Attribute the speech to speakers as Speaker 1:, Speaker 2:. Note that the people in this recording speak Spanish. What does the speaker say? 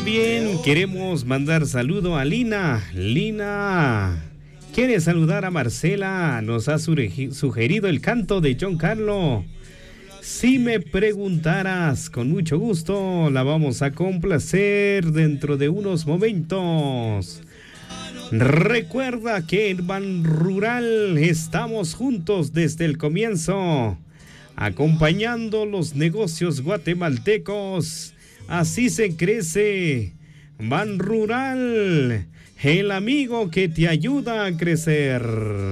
Speaker 1: También queremos mandar saludo a Lina. Lina quiere saludar a Marcela. Nos ha sugerido el canto de John Carlo. Si me preguntaras, con mucho gusto la vamos a complacer dentro de unos momentos. Recuerda que en Ban Rural estamos juntos desde el comienzo, acompañando los negocios guatemaltecos. Así se crece. Ban Rural, el amigo que te ayuda a crecer.